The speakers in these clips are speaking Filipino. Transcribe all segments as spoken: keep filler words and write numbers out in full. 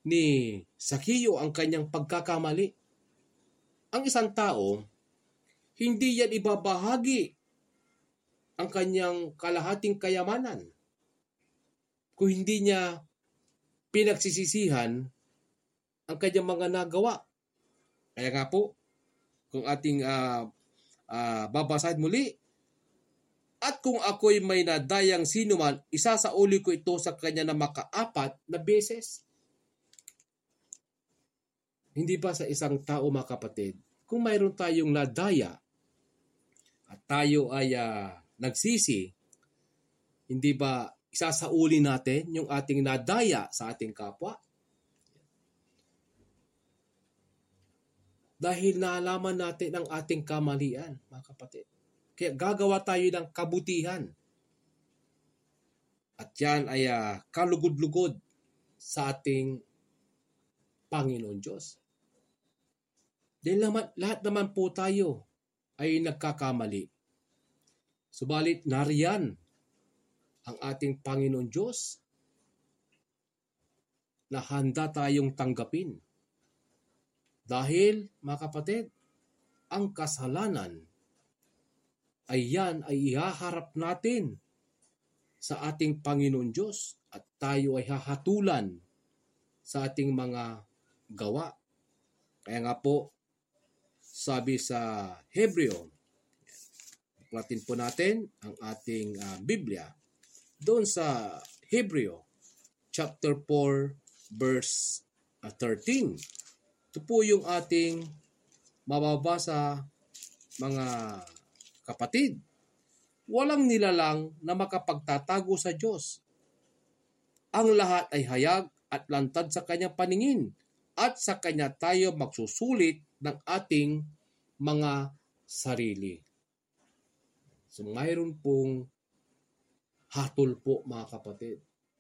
ni Sakeo ang kanyang pagkakamali. Ang isang tao, hindi yan ibabahagi ang kanyang kalahating kayamanan kung hindi niya pinagsisisihan ang kanyang mga nagawa. Kaya nga po, kung ating uh, uh, babasahin muli, at kung ako'y may nadayang sinuman, isasauli ko ito sa kanya na makaapat na beses. Hindi ba sa isang tao, mga kapatid, kung mayroon tayong nadaya at tayo ay uh, nagsisi, hindi ba isasauli natin yung ating nadaya sa ating kapwa? Dahil naalaman natin ang ating kamalian, mga kapatid. Kaya gagawa tayo ng kabutihan. At yan ay uh, kalugod-lugod sa ating Panginoon Diyos. Dahil naman, lahat naman po tayo ay nagkakamali. Subalit nariyan ang ating Panginoon Diyos na handa tayong tanggapin. Dahil, mga kapatid, ang kasalanan ay yan ay ihaharap natin sa ating Panginoon Diyos at tayo ay hahatulan sa ating mga gawa. Kaya nga po, sabi sa Hebreo, baklatin po natin ang ating uh, Biblia, doon sa Hebreo, chapter four, verse thirteen. Ito po yung ating mababasa, mga kapatid. Walang nilalang na makapagtatago sa Diyos. Ang lahat ay hayag at lantad sa kanyang paningin, at sa kanya tayo magsusulit ng ating mga sarili. So mayroon pong hatol po, mga kapatid.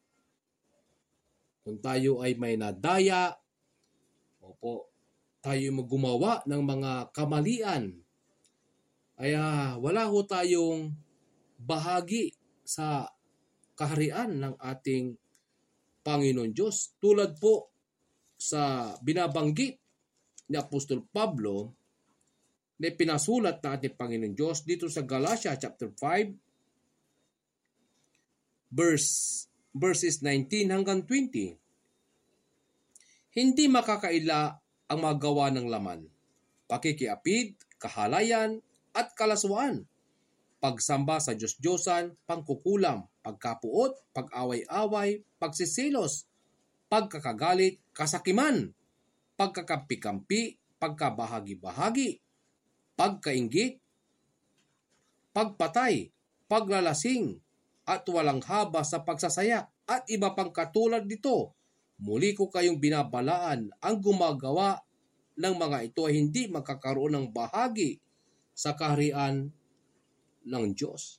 Kung tayo ay may nadaya, opo, tayo gumawa ng mga kamalian, ay uh, wala ho tayong bahagi sa kaharian ng ating Panginoon Diyos. Tulad po sa binabanggit ni Apostol Pablo na pinasulat ng ating Panginoon Diyos dito sa Galatia chapter five, verse, verses nineteen hanggang twenty. Hindi makakaila ang mga gawa ng laman, pakikiapid, kahalayan, at kalaswaan, pagsamba sa Diyos-Diyosan, pangkukulam, pagkapuot, pag-away-away, pagsisilos, pagkakagalit, kasakiman, pagkakampi-kampi, pagkabahagi-bahagi, pagkainggit, pagpatay, paglalasing, at walang haba sa pagsasaya, at iba pang katulad nito. Muli ko kayong binabalaan, ang gumagawa ng mga ito ay hindi makakaroon ng bahagi sa kaharian ng Diyos.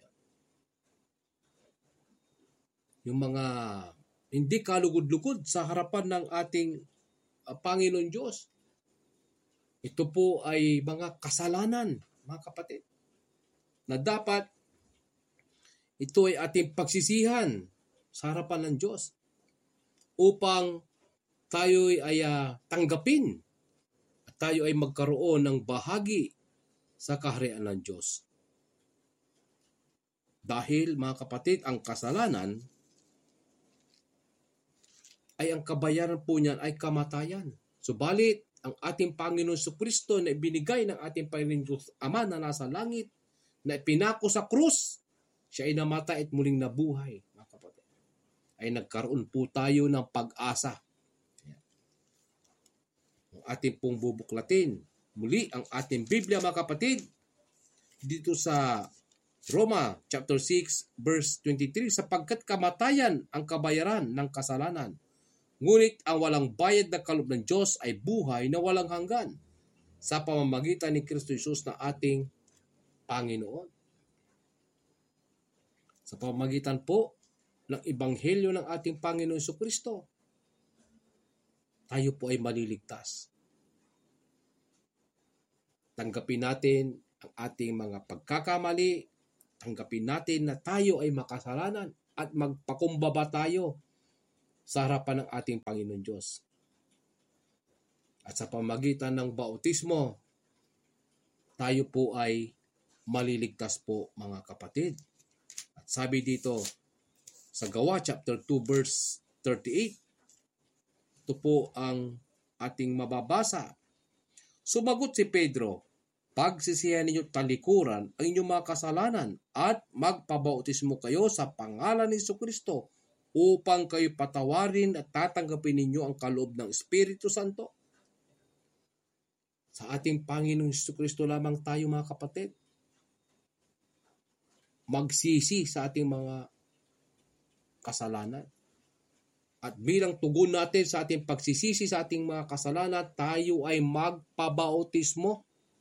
Yung mga hindi kalugod-lugod sa harapan ng ating uh, Panginoon Diyos. Ito po ay mga kasalanan, mga kapatid, na dapat ito ay ating pagsisihan sa harapan ng Diyos upang tayo ay uh, tanggapin at tayo ay magkaroon ng bahagi sa kaharian ng Diyos. Dahil, mga kapatid, ang kasalanan ay ang kabayaran po niyan ay kamatayan. Subalit, ang ating Panginoon Jesucristo na ibinigay ng ating Panginoon Diyos Ama na nasa langit, na ipinako sa krus, siya ay namatay at muling nabuhay, mga kapatid. Ay nagkaroon po tayo ng pag-asa. Ang ating pong bubuklatin muli ang ating Biblia, mga kapatid, dito sa Roma chapter six verse twenty-three, sapagkat kamatayan ang kabayaran ng kasalanan, ngunit ang walang bayad na kaloob ng Diyos ay buhay na walang hanggan sa pamamagitan ni Kristo Jesus na ating Panginoon. Sa pamamagitan po ng ebanghelyo ng ating Panginoon Jesucristo, tayo po ay maliligtas. Tanggapin natin ang ating mga pagkakamali, tanggapin natin na tayo ay makasalanan at magpakumbaba tayo sa harapan ng ating Panginoon Diyos. At sa pamagitan ng bautismo, tayo po ay maliligtas po, mga kapatid. At sabi dito sa Gawa chapter two verse thirty-eight, ito po ang ating mababasa. Sumagot si Pedro, pagsisihan ninyo talikuran ang inyong mga kasalanan at magpabautismo kayo sa pangalan ni Jesucristo upang kayo patawarin at tatanggapin ninyo ang kaloob ng Espiritu Santo. Sa ating Panginoong Jesucristo lamang tayo, mga kapatid, magsisi sa ating mga kasalanan. At bilang tugon natin sa ating pagsisisi sa ating mga kasalanan, tayo ay magpabautismo.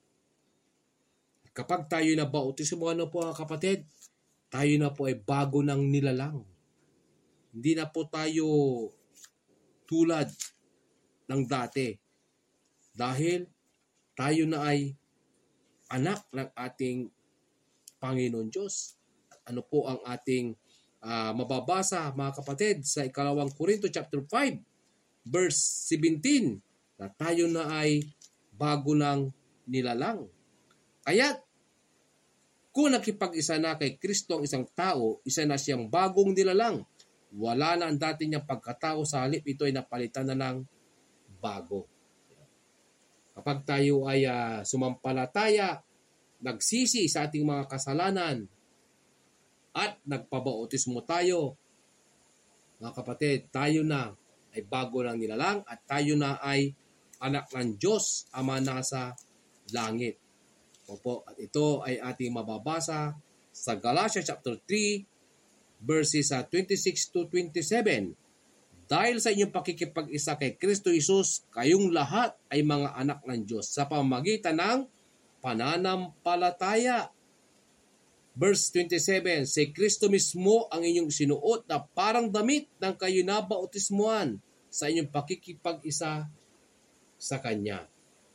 Kapag tayo na bautismo, ano po, mga kapatid? Tayo na po ay bago ng nilalang. Hindi na po tayo tulad ng dati. Dahil tayo na ay anak ng ating Panginoon Diyos. Ano po ang ating uh, mababasa, mga kapatid, sa ikalawang Korinto chapter five verse seventeen, na tayo na ay bago ng nilalang. Kaya kung nakipag-isa na kay Kristo ang isang tao, isa na siyang bagong nilalang. Wala na ang dati niyang pagkatao, sa halip ito ay napalitan na ng bago. Kapag tayo ay uh, sumampalataya, nagsisi sa ating mga kasalanan, at nagpabautismo tayo, mga kapatid, tayo na ay bago ng nilalang at tayo na ay anak ng Diyos, Ama nasa langit. Opo, at ito ay ating mababasa sa Galatians chapter three verses twenty-six to twenty-seven. Dahil sa inyong pakikipag-isa kay Kristo Jesus, kayong lahat ay mga anak ng Diyos sa pamamagitan ng pananampalataya. Verse twenty-seven, si Kristo mismo ang inyong sinuot na parang damit ng kayo na bautismuhan sa inyong pakikipag-isa sa Kanya.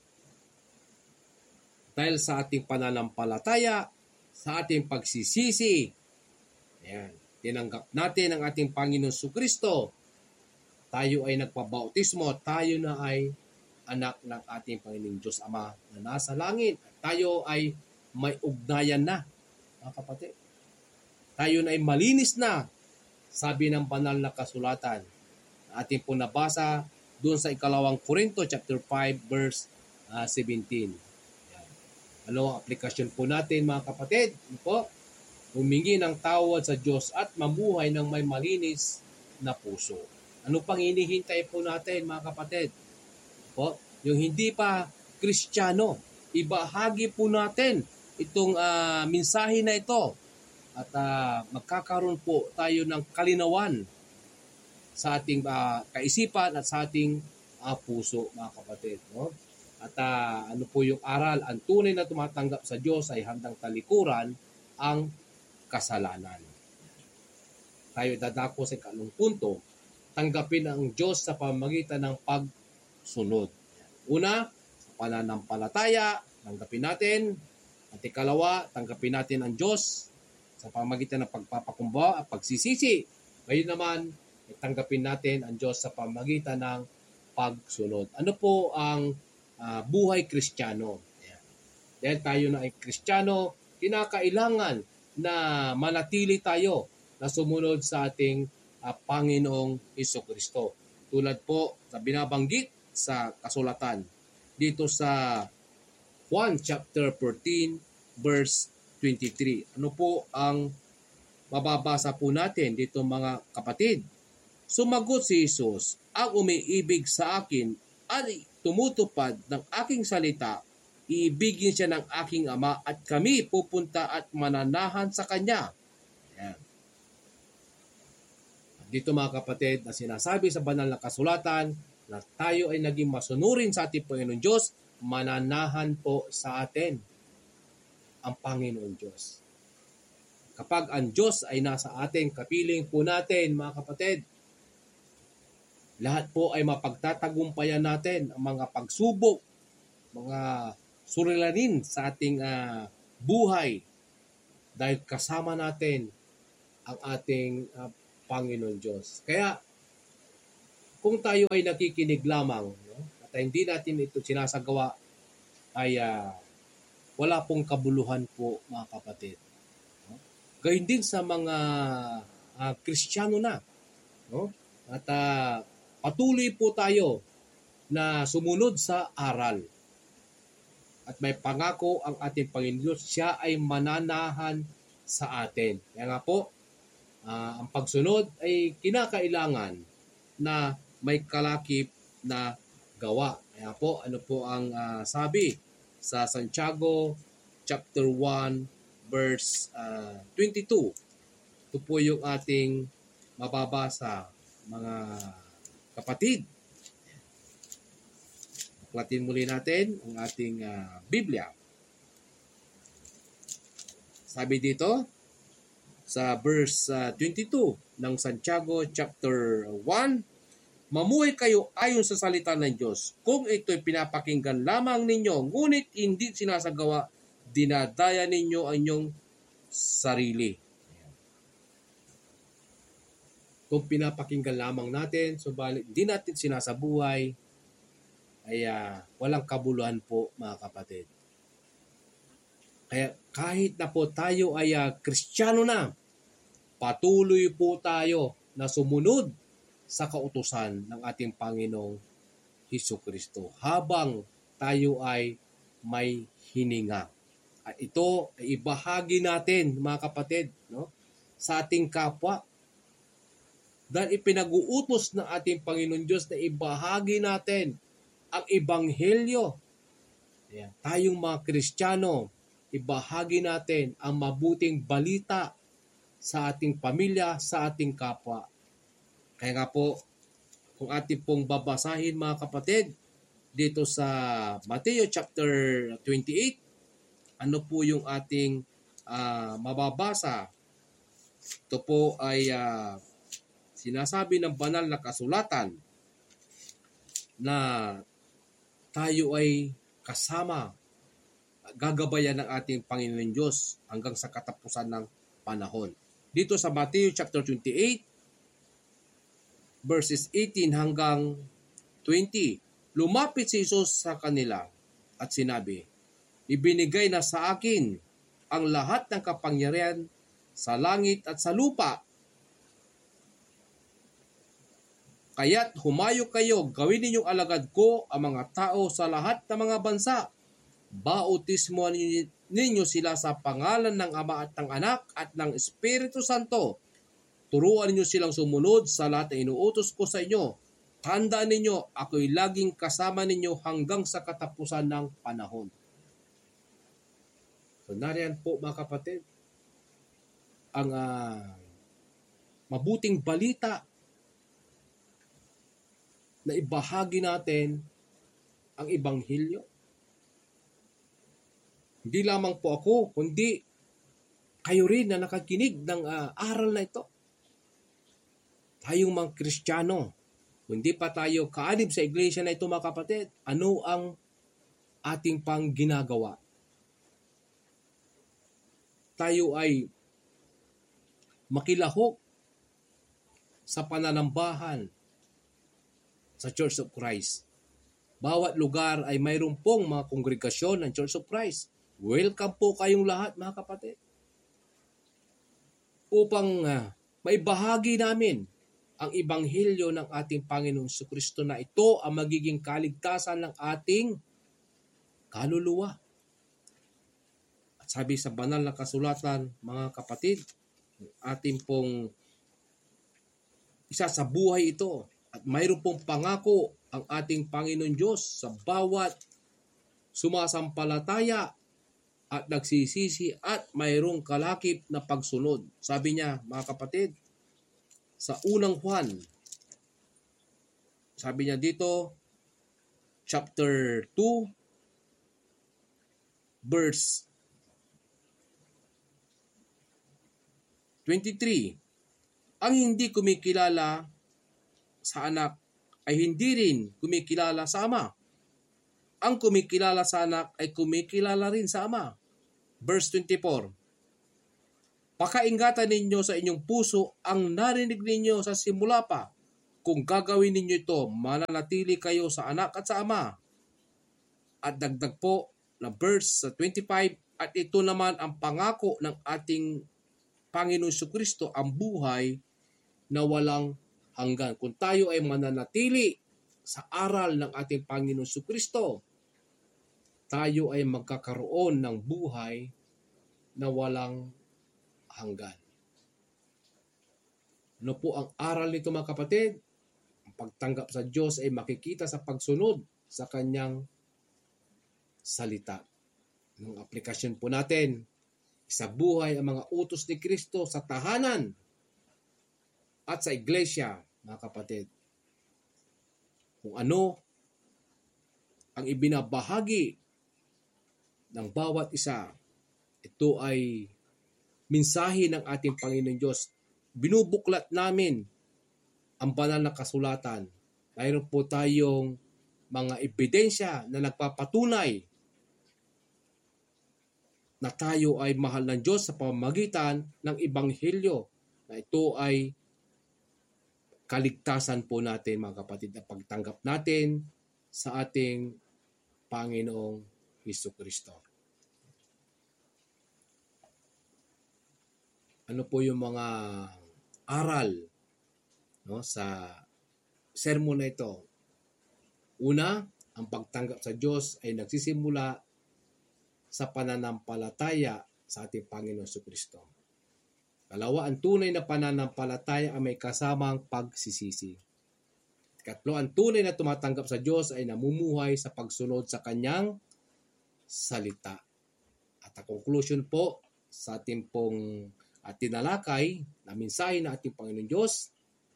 Dahil sa ating pananampalataya, sa ating pagsisisi, ayan, tinanggap natin ang ating Panginoon Jesucristo, tayo ay nagpabautismo, tayo na ay anak ng ating Panginoong Diyos Ama na nasa langit. At tayo ay may ugnayan na, mga kapatid. Tayo na ay malinis na, sabi ng banal na kasulatan. Ating po nabasa doon sa ikalawang Korinto chapter five verse uh, seventeen. Yan. Ano ang aplikasyon po natin, mga kapatid? Ano po? Humingi ng tawad sa Diyos at mamuhay ng may malinis na puso. Ano pang hinihintay po natin, mga kapatid? Po, yung hindi pa Kristiyano, ibahagi po natin itong uh, mensahe na ito at uh, magkakaroon po tayo ng kalinawan sa ating uh, kaisipan at sa ating uh, puso, mga kapatid. No? At uh, ano po yung aral? Ang tunay na tumatanggap sa Diyos ay handang talikuran ang kasalanan. Tayo dadako sa ikalawang punto, tanggapin ang Diyos sa pamamagitan ng pagsunod. Una, sa pananampalataya, tanggapin natin. At ikalawa, tanggapin natin ang Diyos sa pamamagitan ng pagpapakumbaba at pagsisisi. Ngayon naman, tanggapin natin ang Diyos sa pamamagitan ng pagsunod. Ano po ang uh, buhay Kristiyano? Dahil tayo na ay Kristiyano, kinakailangan na manatili tayo na sumunod sa ating Uh, Panginoong Jesucristo. Tulad po sa binabanggit sa kasulatan dito sa Juan chapter fourteen verse twenty-three. Ano po ang mababasa po natin dito, mga kapatid? Sumagot si Jesus, ang umiibig sa akin ay tumutupad ng aking salita, iibigin siya ng aking Ama at kami pupunta at mananahan sa Kanya. Ayan. Dito, mga kapatid, na sinasabi sa banal na kasulatan na tayo ay naging masunurin sa ating Panginoon Diyos, mananahan po sa atin ang Panginoon Diyos. Kapag ang Diyos ay nasa atin, kapiling po natin, mga kapatid, lahat po ay mapagtatagumpayan natin ang mga pagsubok, mga suliranin sa ating uh, buhay dahil kasama natin ang ating uh, Panginoon Diyos. Kaya, kung tayo ay nakikinig lamang, no, at hindi natin ito sinasagawa, ay uh, wala pong kabuluhan po, mga kapatid. No? Gayun din sa mga uh, Kristiyano na. No? At uh, patuloy po tayo na sumunod sa aral. At may pangako ang ating Panginoon Diyos, siya ay mananahan sa atin. Kaya nga po, uh, ang pagsunod ay kinakailangan na may kalakip na gawa. Kaya po, ano po ang uh, sabi sa Santiago chapter one verse uh, twenty-two. Ito po yung ating mababasa, mga kapatid. Baklatin muli natin ang ating uh, Biblia. Sabi dito sa verse uh, twenty-two ng Santiago chapter one, mamuhay kayo ayon sa salita ng Diyos. Kung ito'y pinapakinggan lamang ninyo, ngunit hindi sinasagawa, dinadaya ninyo ang inyong sarili. Kung pinapakinggan lamang natin, subalit hindi natin sinasabuhay, ay uh, walang kabuluhan po, mga kapatid. Kaya kahit na po tayo ay uh, Kristiyano na, patuloy po tayo na sumunod sa kautusan ng ating Panginoong Hesukristo habang tayo ay may hininga. At ito ay ibahagi natin, mga kapatid, no, sa ating kapwa. Dahil ipinag-uutos ng ating Panginoon Diyos na ibahagi natin ang Ebanghelyo. Ayan. Tayong mga Kristiyano, ibahagi natin ang mabuting balita sa ating pamilya, sa ating kapwa. Kaya nga po, kung ating pong babasahin, mga kapatid, dito sa Mateo chapter twenty-eight, ano po yung ating uh, mababasa? Ito po ay uh, sinasabi ng banal na kasulatan na tayo ay kasama, gagabayan ng ating Panginoon Diyos hanggang sa katapusan ng panahon. Dito sa Mateo chapter twenty-eight, verses eighteen hanggang twenty, lumapit si Jesus sa kanila at sinabi, ibinigay na sa akin ang lahat ng kapangyarihan sa langit at sa lupa. Kaya't humayo kayo, gawin ninyong alagad ko ang mga tao sa lahat ng mga bansa. Bautismo ninyo sila sa pangalan ng Ama at ng Anak at ng Espiritu Santo. Turuan ninyo silang sumunod sa lahat na inuutos ko sa inyo. Tandaan ninyo, ako'y laging kasama ninyo hanggang sa katapusan ng panahon. So, nariyan po, mga kapatid, ang uh, mabuting balita na ibahagi natin ang Ebanghelyo. Hindi lamang po ako, kundi kayo rin na nakakinig ng uh, aral na ito. Tayong mga Kristiyano, hindi pa tayo kaanib sa iglesia na ito, mga kapatid, ano ang ating pang ginagawa? Tayo ay makilahok sa pananambahan sa Church of Christ. Bawat lugar ay mayroon pong mga kongregasyon ng Church of Christ. Welcome po kayong lahat, mga kapatid. Upang uh, maibahagi namin ang Ebanghelyo ng ating Panginoong Jesucristo na ito ang magiging kaligtasan ng ating kaluluwa. At sabi sa banal na kasulatan, mga kapatid, ating pong isa sa buhay ito at mayroon pong pangako ang ating Panginoon Diyos sa bawat sumasampalataya at nagsisisi at mayroong kalakip na pagsunod. Sabi niya, mga kapatid, sa unang Juan, sabi niya dito, chapter two, verse twenty-three, ang hindi kumikilala sa anak ay hindi rin kumikilala sa ama. Ang kumikilala sa anak ay kumikilala rin sa ama. Verse twenty-four, pakaingatan ninyo sa inyong puso ang narinig ninyo sa simula pa. kung gagawin ninyo ito, mananatili kayo sa anak at sa ama. At dagdag po na verse sa twenty-five, at ito naman ang pangako ng ating Panginoon Jesucristo, ang buhay na walang hanggan. Kung tayo ay mananatili sa aral ng ating Panginoon Jesucristo, tayo ay magkakaroon ng buhay na walang hanggan. Ano po ang aral nito, mga kapatid? Ang pagtanggap sa Diyos ay makikita sa pagsunod sa Kanyang salita. Ang aplikasyon po natin, sa buhay ang mga utos ni Kristo sa tahanan at sa iglesia, mga kapatid. Kung ano ang ibinabahagi ng bawat isa, ito ay mensahe ng ating Panginoon Diyos. Binubuklat namin ang banal na kasulatan. Mayroon po tayong mga ebidensya na nagpapatunay na tayo ay mahal ng Diyos sa pamamagitan ng Ebanghelyo, na ito ay kaligtasan po natin, mga kapatid, na pagtanggap natin sa ating Panginoong Jesucristo. Ano po yung mga aral, no, sa sermon na ito? Una, ang pagtanggap sa Diyos ay nagsisimula sa pananampalataya sa ating Panginoon Jesucristo. Kalawa, ang tunay na pananampalataya ay may kasamang pagsisisi. Katlo, ang tunay na tumatanggap sa Diyos ay namumuhay sa pagsunod sa Kanyang salita. At ang conclusion po sa ating pong at tinalakay na mensahe na ating Panginoon Diyos,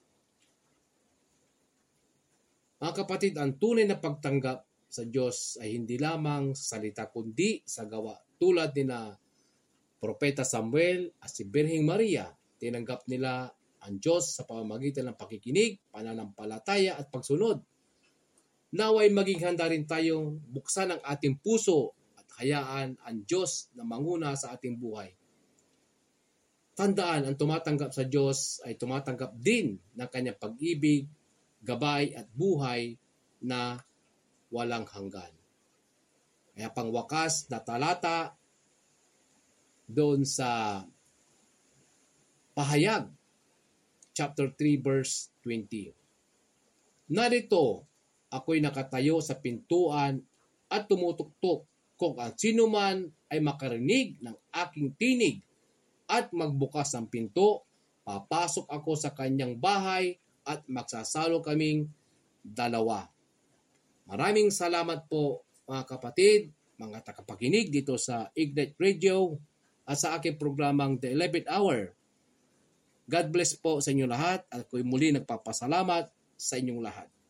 mga kapatid, ang tunay na pagtanggap sa Diyos ay hindi lamang sa salita kundi sa gawa. Tulad ni na Propeta Samuel at si Birheng Maria, tinanggap nila ang Diyos sa pamamagitan ng pakikinig, pananampalataya at pagsunod. Naway maging handa rin tayong buksan ang ating puso at hayaan ang Diyos na manguna sa ating buhay. Tandaan, ang tumatanggap sa Diyos ay tumatanggap din ng kanyang pag-ibig, gabay at buhay na walang hanggan. Kaya pangwakas na talata doon sa Pahayag, chapter three, verse twenty. Narito, ako'y nakatayo sa pintuan at tumutuktok. Kung ang sino man ay makarinig ng aking tinig at magbukas ng pinto, papasok ako sa kanyang bahay at magsasalo kaming dalawa. Maraming salamat po, mga kapatid, mga tagapakinig dito sa Ignite Radio at sa aking programang The eleventh Hour. God bless po sa inyong lahat at ako'y muli nagpapasalamat sa inyong lahat.